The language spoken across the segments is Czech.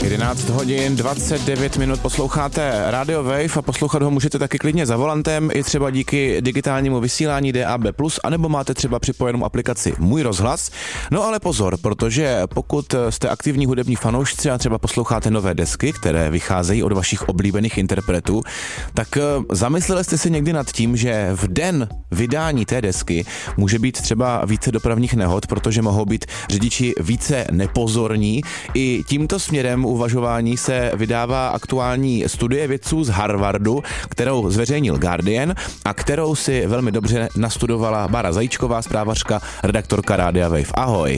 11 hodin 29 minut posloucháte Radio Wave a poslouchat ho můžete taky klidně za volantem, i třeba díky digitálnímu vysílání DAB+, anebo máte třeba připojenou aplikaci Můj rozhlas. No ale pozor, protože pokud jste aktivní hudební fanoušci a třeba posloucháte nové desky, které vycházejí od vašich oblíbených interpretů, tak zamysleli jste si někdy nad tím, že v den vydání té desky může být třeba více dopravních nehod, protože mohou být řidiči více nepozorní. I tímto směrem uvažování se vydává aktuální studie vědců z Harvardu, kterou zveřejnil Guardian a kterou si velmi dobře nastudovala Bára Zajíčková, zprávařka, redaktorka Rádia Wave. Ahoj.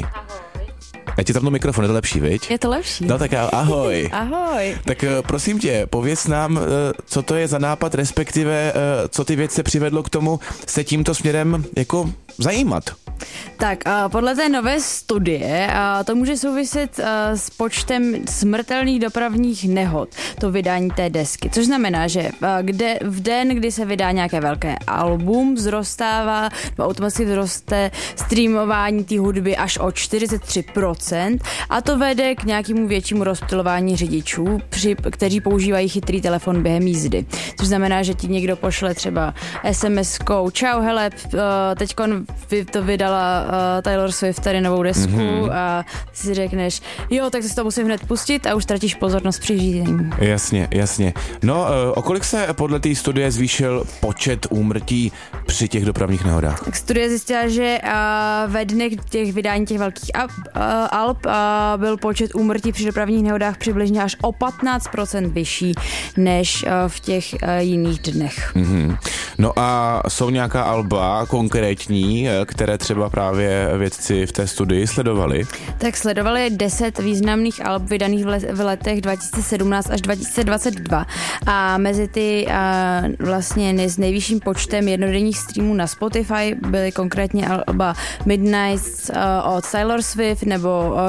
Já ti tam mikrofon, je to lepší, viď? Je to lepší. No tak ahoj. Ahoj. Tak prosím tě, pověz nám, co to je za nápad, respektive co ty vědce přivedlo k tomu se tímto směrem jako zajímat. Tak podle té nové studie to může souviset s počtem smrtelných dopravních nehod, to vydání té desky. Což znamená, že v den, kdy se vydá nějaké velké album, automaticky vzroste streamování té hudby až o 43% a to vede k nějakému většímu rozptylování řidičů, kteří používají chytrý telefon během jízdy. Což znamená, že ti někdo pošle třeba SMS-kou, čau, hele, teďkon to vydala Taylor Swift tady novou desku a si řekneš, jo, tak si to musím hned pustit a už ztratíš pozornost při řízení. Jasně. No, o kolik se podle té studie zvýšil počet úmrtí při těch dopravních nehodách? Tak studie zjistila, že ve dnech těch vydání těch velkých alb byl počet úmrtí při dopravních nehodách přibližně až o 15% vyšší než v těch jiných dnech. No a jsou nějaká alba konkrétní, které třeba právě vědci v té studii sledovali? Tak sledovali 10 významných alb vydaných v letech 2017 až 2022 a mezi ty vlastně s nejvyšším počtem jednodenních streamů na Spotify byly konkrétně alba Midnight od Taylor Swift nebo